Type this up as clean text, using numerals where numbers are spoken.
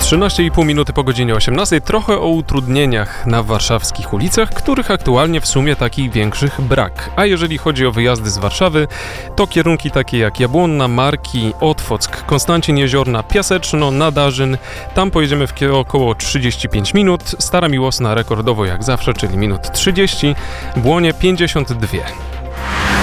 13,5 minuty po godzinie 18. Trochę o utrudnieniach na warszawskich ulicach, których aktualnie w sumie takich większych brak. A jeżeli chodzi o wyjazdy z Warszawy, to kierunki takie jak Jabłonna, Marki, Otwock, Konstancin Jeziorna, Piaseczno, Nadarzyn. Tam pojedziemy w około 35 minut. Stara Miłosna rekordowo jak zawsze, czyli minut 30. Błonie 52.